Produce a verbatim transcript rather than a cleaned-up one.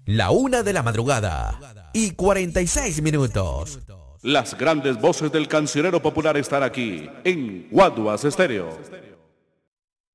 La una de la madrugada y cuarenta y seis minutos. Las grandes voces del cancionero popular están aquí en Guaduas Estéreo.